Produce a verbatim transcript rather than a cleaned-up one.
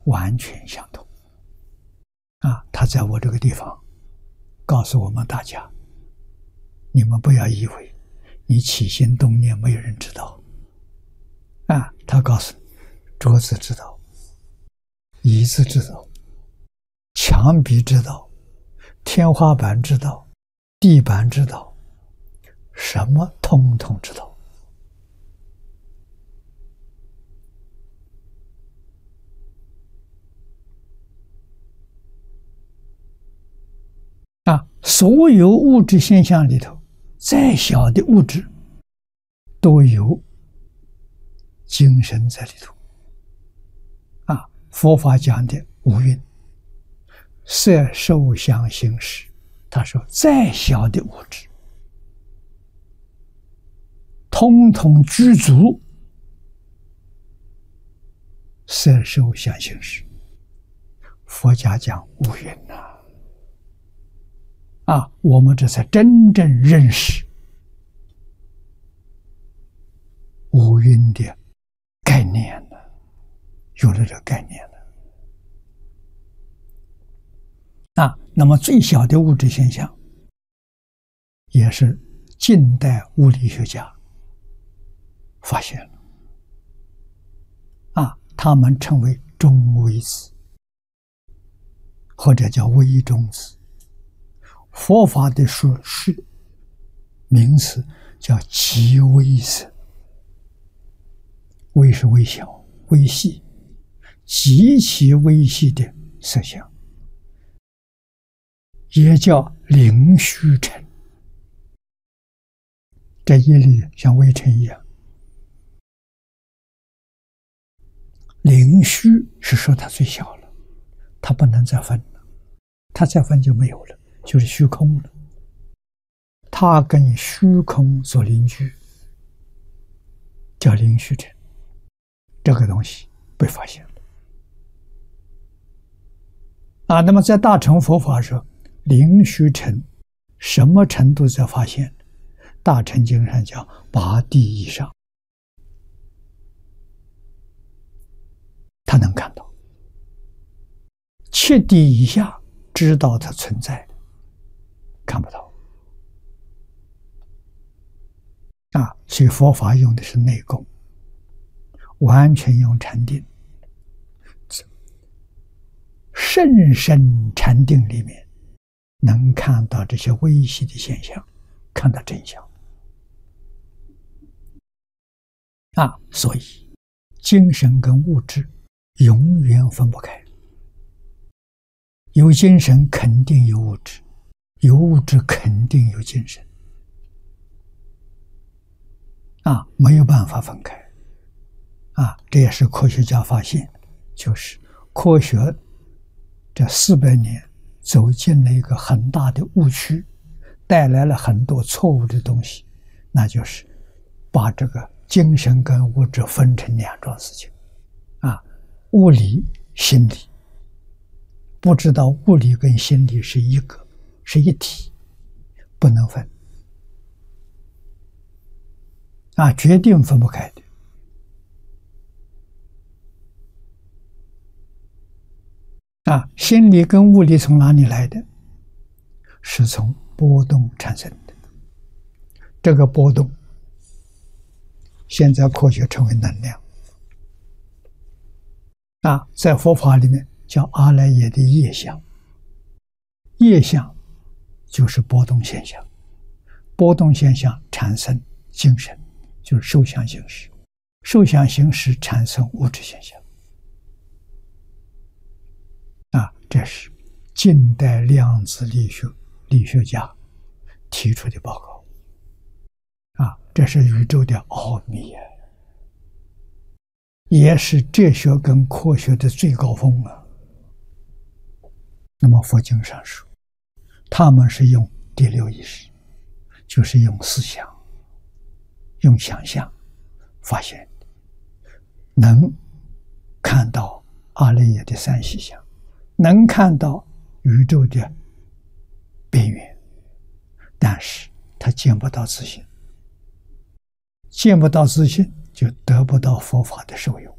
完全相同。啊，他在我这个地方告诉我们大家，你们不要以为你起心动念没有人知道。啊，他告诉你，桌子知道，椅子知道，墙壁知道，天花板知道，地板知道，什么通通知道。啊，所有物质现象里头，再小的物质都有精神在里头。啊，佛法讲的五蕴，色受想行识，他说再小的物质通通具足色受想行识。佛家讲五蕴呐、啊。啊，我们这才真正认识五蕴的概念了，有了这个概念了。啊，那么最小的物质现象，也是近代物理学家发现了。啊，他们称为中微子，或者叫微中子。佛法的说是名词叫极微色，微是微小、微细，极其微细的色相，也叫零虚尘。这一粒像微尘一样，零虚是说它最小了，它不能再分了，它再分就没有了，就是虚空了。它跟虚空做邻居，叫零虚尘。这个东西被发现了啊。那么在大乘佛法上，零虚尘什么程度在发现？大乘经上讲八地以上，他能看到；七地以下知道它存在，看不到。啊，所以佛法用的是内功，完全用禅定。甚深禅定里面能看到这些微细的现象，看到真相。啊，所以精神跟物质永远分不开。有精神肯定有物质，有物质肯定有精神。啊，没有办法分开。啊，这也是科学家发现，就是科学这四百年走进了一个很大的误区，带来了很多错误的东西，那就是把这个精神跟物质分成两桩事情。啊，物理、心理，不知道物理跟心理是一个，是一体，不能分。啊，决定分不开的。啊，心理跟物理从哪里来的？是从波动产生的。这个波动，现在科学称为能量。啊，在佛法里面叫阿赖耶的业相。业相就是波动现象，波动现象产生精神，就是受想行识，受想行识产生物质现象。啊，这是近代量子力学力学家提出的报告。啊，这是宇宙的奥秘啊，也是哲学跟科学的最高峰啊。那么佛经上说，他们是用第六意识，就是用思想、用想象发现的，能看到阿赖耶的三细相，能看到宇宙的边缘，但是他见不到自信，见不到自信就得不到佛法的受用。